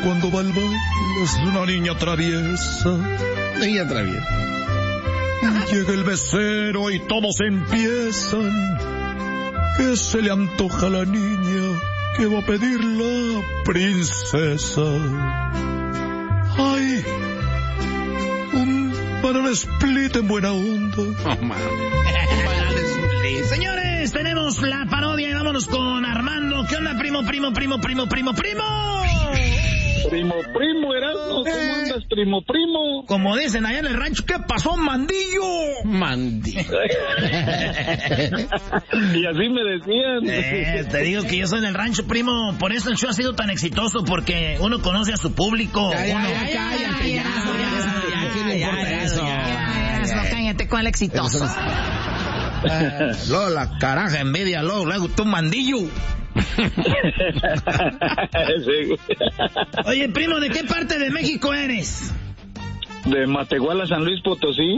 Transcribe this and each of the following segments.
cuando va al baile es una niña traviesa. Niña traviesa. Llega el becero y todos empiezan. ¿Qué se le antoja a la niña que va a pedir la princesa? ¡Ay! Un banana split en buena onda. Oh, man. Señores, tenemos la parodia y vámonos con Armando. ¿Qué onda, primo? Primo, Erasmo, ¿cómo andas, primo? Como dicen allá en el rancho, ¿qué pasó, mandillo? Y así me decían. Te digo que yo soy del rancho, primo. Por eso el show ha sido tan exitoso, porque uno conoce a su público. Cállate, ¿cuál exitoso? Luego la caraja envidia, luego tú, mandillo. Sí. Oye, primo, ¿de qué parte de México eres? De Matehuala, San Luis Potosí.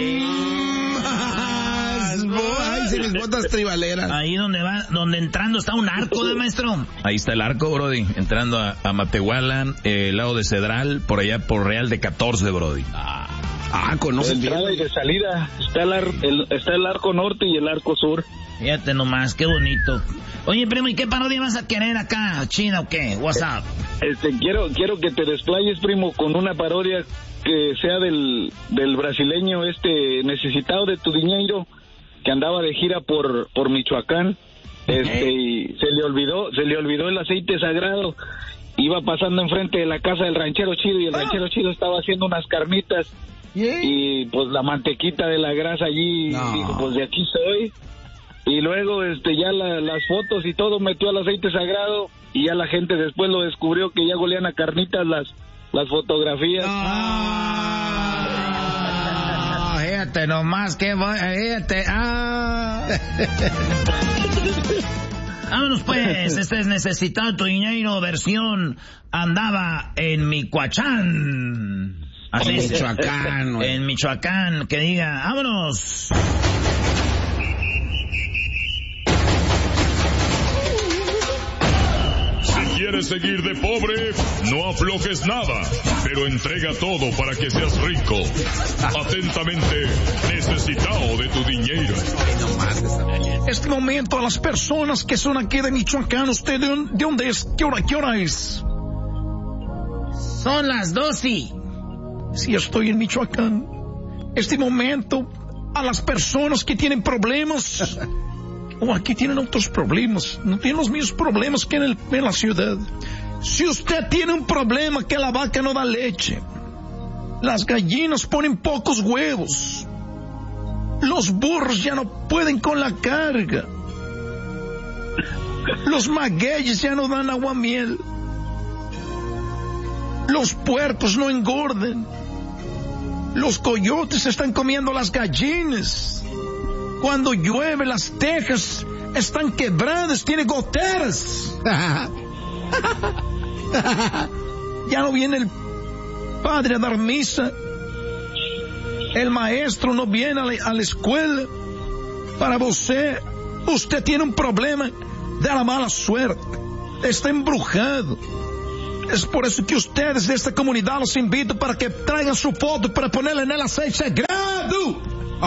Ay, si mis botas tribaleras. Ahí donde entrando está un arco, de maestro. Ahí está el arco, brody, entrando a Matehuala, lado de Cedral, por allá por Real de 14, brody. Conocen bien. De entrada y de salida está el arco norte y el arco sur. Fíjate nomás, qué bonito. Oye, primo, ¿y qué parodia vas a querer acá? ¿China o qué? What's up? Quiero que te desplayes, primo, con una parodia que sea del brasileño necesitado de tu dinero, que andaba de gira por Michoacán. Y se le olvidó el aceite sagrado. Iba pasando enfrente de la casa del ranchero chido y el ranchero chido estaba haciendo unas carnitas. Y pues la mantequita de la grasa allí, dijo, pues de aquí soy. Y luego ya las fotos y todo metió al aceite sagrado y ya la gente después lo descubrió que ya golían a carnitas las fotografías. Fíjate nomás que fíjate. Vámonos pues, este es Necesitado tu dinero, versión andaba en Michoacán. Así en Michoacán, güey. En Michoacán, que diga, vámonos. Si quieres seguir de pobre, no aflojes nada, pero entrega todo para que seas rico. Atentamente, Necesitado de tu dinero. Este momento a las personas que son aquí de Michoacán, ¿usted de dónde es? ¿Qué hora es? Son las 12. Sí, estoy en Michoacán. Este momento a las personas que tienen problemas, o aquí tienen otros problemas, no tienen los mismos problemas que en la ciudad. Si usted tiene un problema que la vaca no da leche, las gallinas ponen pocos huevos, los burros ya no pueden con la carga, los magueyes ya no dan aguamiel, los puercos no engordan, los coyotes están comiendo las gallinas, cuando llueve las tejas están quebradas, tiene goteras. Ya no viene el padre a dar misa, el maestro no viene a la escuela. Para usted tiene un problema de la mala suerte, está embrujado. Es por eso que ustedes de esta comunidad los invito para que traigan su foto para ponerla en el aceite sagrado.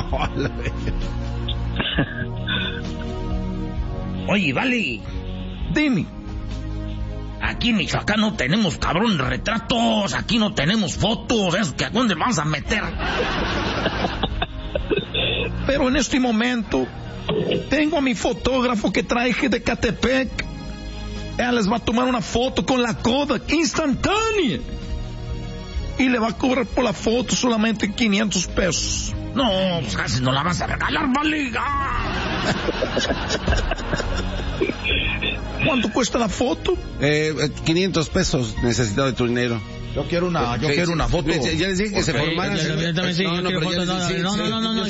Oye, vale, dime. Aquí en Michoacán no tenemos cabrón retratos, aquí no tenemos fotos, es que ¿a dónde vamos a meter? Pero en este momento tengo a mi fotógrafo que traje de Catepec. Él les va a tomar una foto con la Kodak instantánea y le va a cobrar por la foto solamente 500 pesos. No, pues casi no la vas a regalar, vale. ¿Cuánto cuesta la foto? 500 pesos, Necesitado de tu dinero. Yo quiero una foto. Ya les dije que se formaran. Yo también sí, yo quiero fotos. No,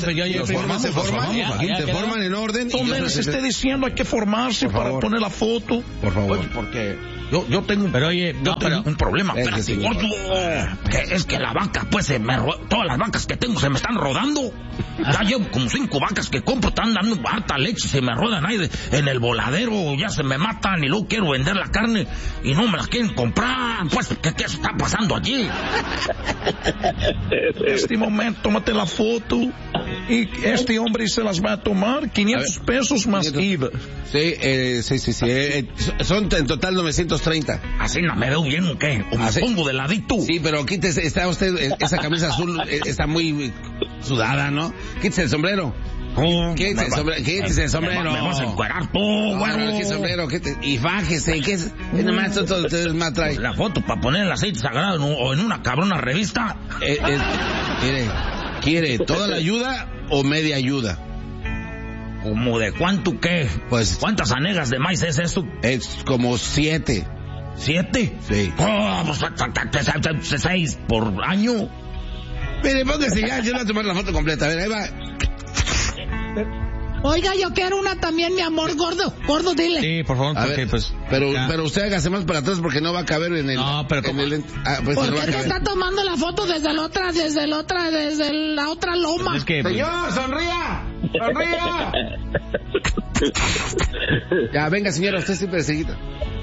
se forman en orden. Tomé les esté diciendo hay que formarse para poner la foto. Por favor. Oye, porque yo tengo un problema. Espérate, gordo. Es que la vaca, pues, todas las vacas que tengo se me están rodando. Ya llevo como 5 vacas que compro, están dando harta leche, se me rodan ahí en el voladero, ya se me matan y luego quiero vender la carne y no me la quieren comprar. Pues, ¿qué está pasando allí? Este momento, tómate la foto y este hombre se las va a tomar 500 pesos más IVA. Sí. Son en total 930. ¿Así no me veo bien o qué? ¿O me pongo de ladito? Sí, pero quítese, está usted, esa camisa azul está muy sudada, ¿no? Quítese el sombrero. Quítese el sombrero. Me vas a encuerar tú, güero. ¿Qué sombrero? Y fájese, ¿qué es? Nomás todo ustedes más traen. La foto para poner el aceite sagrado o en una cabrona revista. ¿Quiere toda la ayuda o media ayuda? ¿Cómo de cuánto qué? Pues, ¿cuántas hanegas de maíz es eso? Es como 7. ¿7? Sí. Pues 6 por año. Mire, póngase ya, yo voy a tomar la foto completa. A ver, ahí va. Oiga, yo quiero una también, mi amor, gordo. Gordo, dile. Sí, por favor, porque pues... Pero usted hágase más para atrás porque no va a caber en el... No, pero ¿Por qué te está tomando la foto desde la otra loma? Es que... ¡Señor, sonría! ¡Sonría! Ya, venga, señora, usted siempre seguida.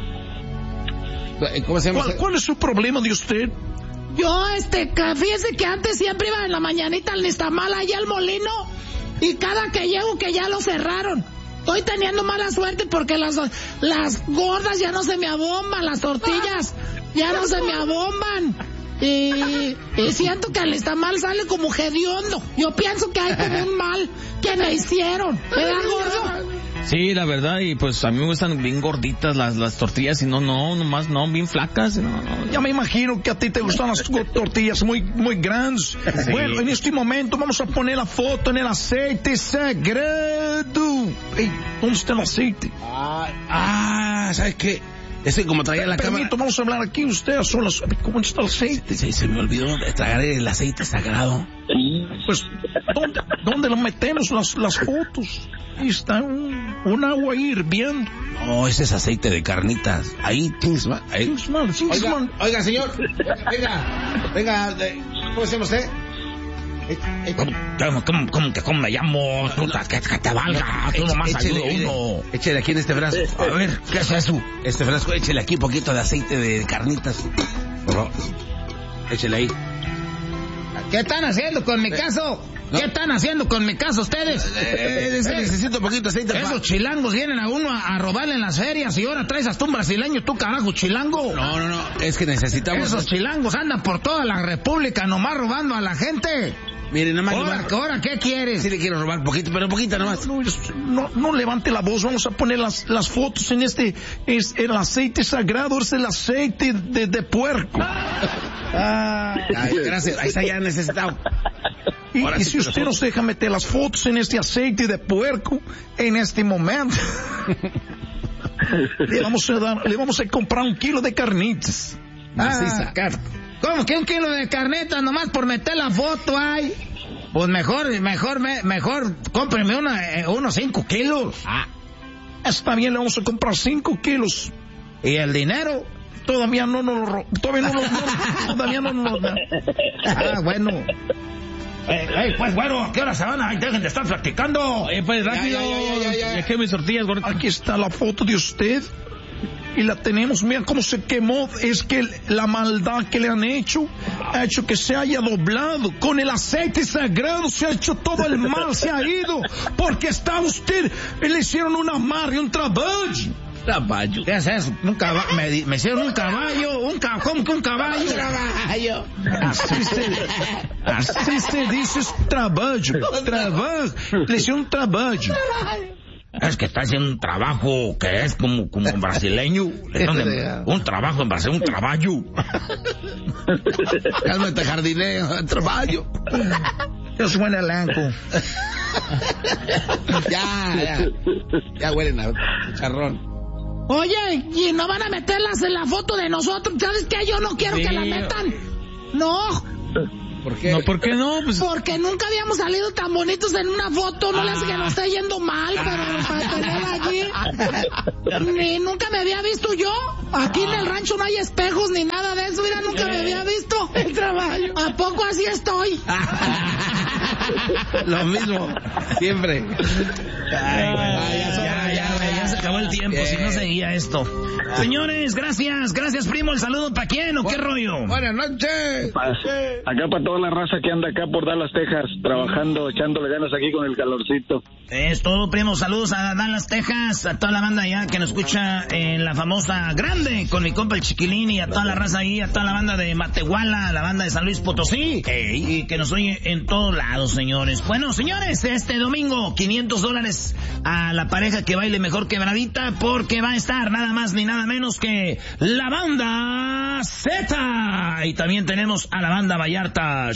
¿Cómo se llama? ¿Cuál es su problema de usted? Yo, fíjese que antes siempre iba en la mañanita al Nistamal allá al molino, y cada que llego que ya lo cerraron. Estoy teniendo mala suerte porque las gordas ya no se me abomban, las tortillas ya no se me abomban. Y siento que el Nistamal sale como hediondo. Yo pienso que hay como un mal que me hicieron. ¿Verdad, gordo? Sí, la verdad, y pues a mí me gustan bien gorditas las tortillas y nomás bien flacas. No. Ya me imagino que a ti te gustan las tortillas muy grandes. Sí. Bueno, en este momento vamos a poner la foto en el aceite sagrado. Hey, ¿dónde está el aceite? ¿Sabes qué? Ese como traía la cámara. Vamos a hablar aquí ustedes solos. ¿Cómo está el aceite? Sí, se me olvidó de tragar el aceite sagrado. Pues, ¿dónde lo metemos las fotos? Ahí está un agua ahí hirviendo. No, ese es aceite de carnitas. Ahí, Kingsman. Oiga, señor. Venga. ¿Cómo se llama usted? ¿Cómo me llamo? Que te valga. Tú nomás ayuda uno. Échele aquí en este frasco. A ver, ¿qué es eso? Este frasco, échele aquí un poquito de aceite de carnitas. Por favor. Échele ahí. ¿Qué están haciendo con mi caso? ¿Qué están haciendo con mi caso ustedes? Necesito un poquito de aceite. Esos chilangos vienen a uno a robarle en las ferias y ahora traes hasta un brasileño, tú carajo, chilango. No, es que necesitamos... Esos chilangos andan por toda la república nomás robando a la gente. Mire, nomás... ¿Ahora qué quieres? Sí le quiero robar poquito, pero poquito nomás. No levante la voz, vamos a poner las fotos en es el aceite sagrado, es el aceite de puerco. Gracias, ahí está ya necesitado. Y si usted nos deja meter las fotos en este aceite de puerco, en este momento, le vamos a comprar 1 kilo de carnitas. ¿Cómo que 1 kilo de carnitas nomás por meter la foto ahí? Pues mejor, cómpreme unos 5 kilos. Está bien, le vamos a comprar 5 kilos. ¿Y el dinero? Todavía no nos lo da. Bueno. Pues bueno, ¿a qué hora se van? Ay, dejen de estar platicando. Pues rápido. Ya que mis tortillas, gordo. Aquí está la foto de usted. Y la tenemos, mira cómo se quemó. Es que la maldad que le han hecho ha hecho que se haya doblado. Con el aceite sagrado se ha hecho todo el mal, se ha ido. Porque está usted, le hicieron un amarre, un trabajo. ¿Qué es eso? Me hicieron un caballo. ¿Cómo que un caballo? Así se dice trabajo. Le hicieron un trabajo. Es que está haciendo un trabajo que es como brasileño. Un trabajo en Brasil, un trabajo. Cálmate, jardinero, trabajo. Yo soy buen elenco. Ya huelen a charrón. Oye, y no van a meterlas en la foto de nosotros. ¿Sabes qué? Yo no quiero que la metan. No. ¿Por qué? No, ¿por qué no? Pues... Porque nunca habíamos salido tan bonitos en una foto. No les que nos esté yendo mal, pero para tener allí. Ni nunca me había visto yo. Aquí en el rancho no hay espejos ni nada de eso. Mira, nunca me había visto el trabajo. ¿A poco así estoy? Lo mismo, siempre. Ya se acabó el tiempo, si no seguía esto. Señores, gracias, primo. ¿El saludo para quién o qué rollo? Buenas noches. Acá para toda la raza que anda acá por Dallas, Texas, trabajando, echándole ganas aquí con el calorcito. Es todo, primo. Saludos a Dallas, Texas, a toda la banda allá que nos escucha en la famosa Grande, con mi compa el Chiquilín, y a toda la raza ahí, a toda la banda de Matehuala, la banda de San Luis Potosí, y que nos oye en todos lados, señores. Bueno, señores, este domingo, $500 a la pareja que baile mejor quebradita, porque va a estar nada más ni nada menos que la banda Z. Y también tenemos a la banda Vallarta